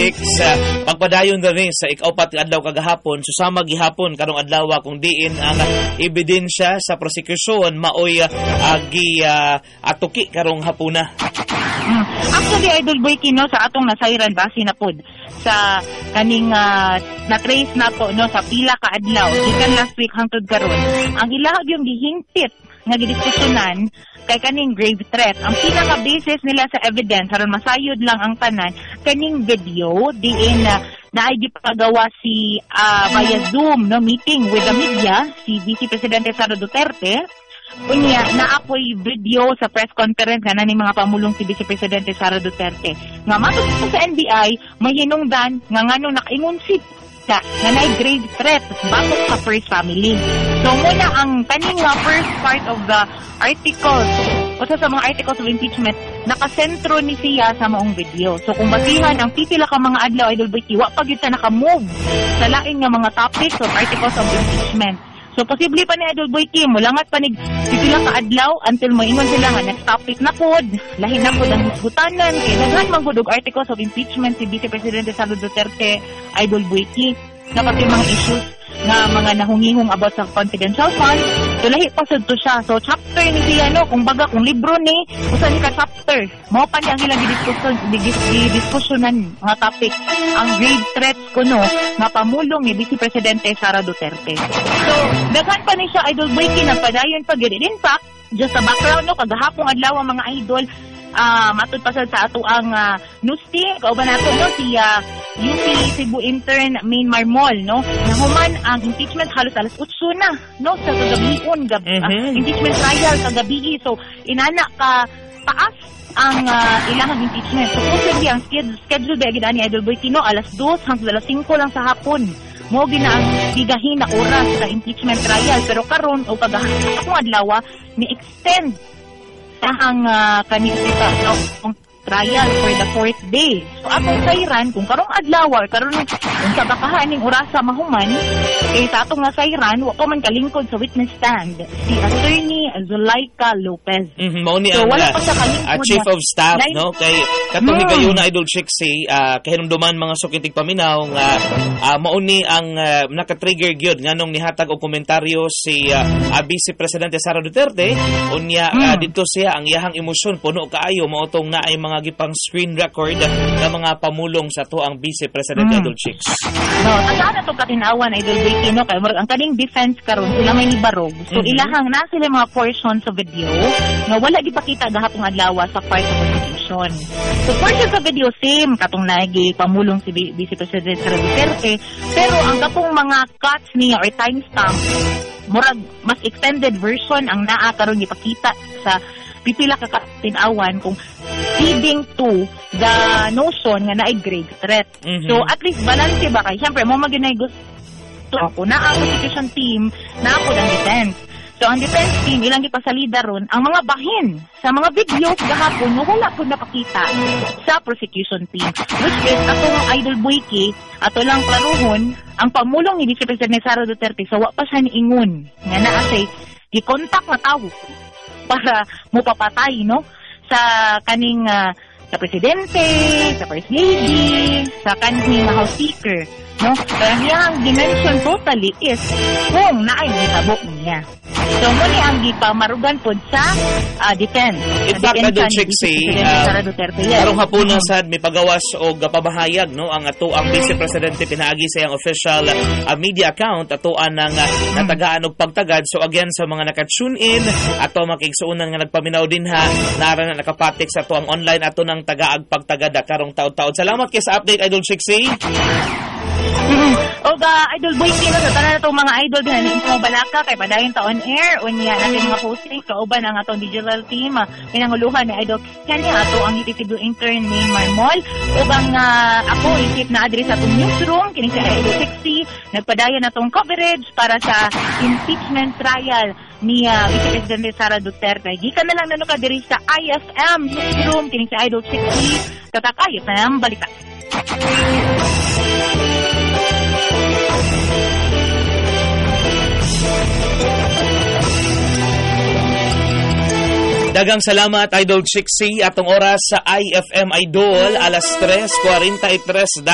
Chicks. Pagpadayon na rin sa ikaupat adlaw kagahapon, susama gihapon karong adlaw kung diin ang ebidensya sa prosecution maoy atuki karong hapuna. Actually, Idol Boy Kino, sa atong nasayran base na pod sa kaning na-trace na to no, sa pila ka adlaw gikan last week hangtod karon, ang ilahag yung gihingpit nga gidiskusyonan kay kaning grave threat. Ang pinaka-basis nila sa evidence aron masayod lang ang tanan kaning video diin na gipagawa si via Zoom no meeting with the media si Vice Presidente Sara Duterte. Unya, naapoy video sa press conference nga ni mga pamulong si Vice Presidente Sara Duterte. Nga matod sa NBI, may hinungdan nga nganong nakaingon si nga nay grave threat batok sa first family. So muna ang kaning first part of the articles o sa mga articles of impeachment, nakasentro ni siya sa maong video. So kung basihan ang pipila ka mga adlaw, Idol Boy, wa pa gyud ta naka-move sa lain nga mga topics of articles of impeachment. So, posible pa ni Idol Boy Kim, mulangat pa ni pipila ka adlaw until maingon sila nga next topic na pod. Lahin na pod ang hisgutanan. Kaya daghan magudog articles of impeachment si Vice Presidente Sara Duterte, Idol Boy Kim. Dapat yung mga issues nga mga nahungihong about sa confidential fund. So, lahi pa to siya. So, chapter ni siya, no? Kung baga, kung libro ni, usan ka chapter. Mao pa niya ang ilang diskusyonan mga topic. Ang grave threats ko, no, nga pamulong ni Vice Presidente Sara Duterte. So, daghan pa ni siya, Idol Boy, kinapadayon pa gid. In fact, just sa background, no, kagahapong adlaw ang mga idol, matud pasad sa ato ang news team, kauban nato no si UP Cebu intern Main Marmol no, nahuman ang impeachment halos alas 8 na no sa kagabion impeachment trial kagabi. So inana ka taas ang ilahang impeachment. Supposedly ang schedule ba gid ani Idol Boy Tino alas 2 hangtod alas 5 lang sa hapon. Mo gina ang bigahin na oras sa impeachment trial, pero karon o kagahapon adlaw ni extend ang kanita trial for the 4th day. So atong sayran kung karong adlaw karon kung sa bakahaning orasa mahuman sa atong sayran wa pa man kalingkod sa witness stand si Attorney Zulaika Lopez. Mao ni so, ang Chief of Staff no kay katong higayon na Idol Chixie kahinumduman mga sukintig paminaw nga mao ni ang naka-trigger gyud nganong nihatag og komentaryo si Vice Presidente Sara Duterte unya didto siya ang iyahang emosyon puno kaayo mao tong naay mga gipang screen record ng mga pamulong sa to ang Vice President Idol Chicks. No, tagaan na to katinawan Idol Vicky no kay ang kaning defense karon sila may libarog. So ilahang na sila mga portions sa video nga wala gipakita gahapong adlaw sa part of the prosecution. So portions sa video same katong naigi pamulong si Vice President Sara Duterte, pero ang katong mga cuts niya or timestamp murag mas extended version ang naa karon gipakita sa pipila ka katinawan kung feeding to the notion nga naay grave threat. So at least balance ba kay syempre mo maginay gusto ako na ang prosecution team na ako ang defense. So ang defense team ilang gipasalida ron ang mga bahin sa mga videos gahapon nga wala pud napakita sa prosecution team, which is atong Idol Boyki ato lang klaruhon ang pamulong ni Vice President Sara Duterte sa wa pa siya niingon nga naa say gi-contact na tawo para mo papatay no sa kaning sa presidente, sa first lady, sa kaning house speaker no. Kaya niyang dimension totally is kung naay hitabo niya. So mo ni ang gipamarugan pod sa defense. In fact, Idol Chixie, karong hapon sad may pagawas og pabahayag no ang ato ang Vice Presidente pinaagi sa iyang official media account atoan nang natagaan og pagtagad. So again sa mga naka-tune in ato makigsuonan nga nagpaminaw din ha nara na nakapatik sa ato ang online ato nang tagaag pagtagad karong taud-taud. Salamat kay sa update Idol Chixie. Og Idol Boy Kino sa tanan natong mga idol dihan sa balaka kay padayon ta on air unya natin mga posting kauban ang atong digital team pinanguluhan ni Idol kani ato ang Cebu intern Main Marmol ug ang ako isip na address atong newsroom kini si Idol 60 nagpadayon atong coverage para sa impeachment trial ni Vice Presidente Sara Duterte. Gikan na lang nano ka diri sa IFM newsroom kini si Idol 60 tatak IFM balita. Dagang salamat Idol Chixie atong oras sa IFM Idol alas 3:43